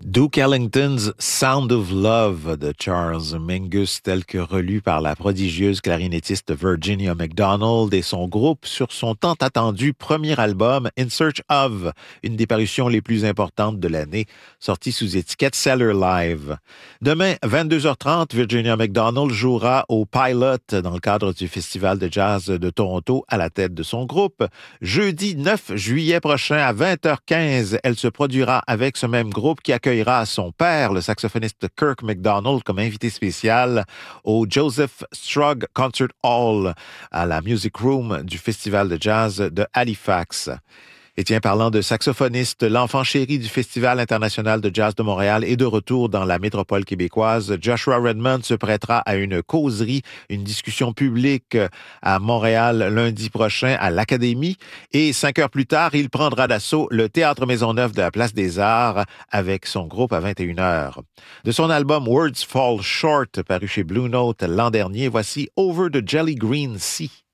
Duke Ellington's Sound of Love de Charles Mingus, tel que relu par la prodigieuse clarinettiste Virginia MacDonald et son groupe sur son tant attendu premier album In Search of, une des parutions les plus importantes de l'année, sortie sous étiquette Cellar Live. Demain, 22h30, Virginia MacDonald jouera au Pilot dans le cadre du Festival de jazz de Toronto à la tête de son groupe. Jeudi 9 juillet prochain à 20h15, elle se produira avec ce même groupe qui accueillera son père, le saxophoniste Kirk MacDonald, comme invité spécial au Joseph Strug Concert Hall à la Music Room du Festival de jazz de Halifax. Et tiens, parlant de saxophoniste, l'enfant chéri du Festival international de jazz de Montréal est de retour dans la métropole québécoise. Joshua Redmond se prêtera à une causerie, une discussion publique à Montréal lundi prochain à l'Académie. Et 5 heures plus tard, il prendra d'assaut le Théâtre Maisonneuve de la Place des Arts avec son groupe à 21h. De son album Words Fall Short, paru chez Blue Note l'an dernier, voici Over the Jelly Green Sea.